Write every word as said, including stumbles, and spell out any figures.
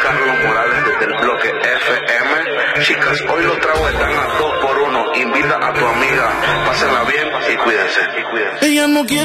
Carlos Morales desde el bloque F M. Chicas, hoy los tragos están a dos por uno. Invita a tu amiga, pásenla bien y cuídense. Y cuídense. Ella no quiere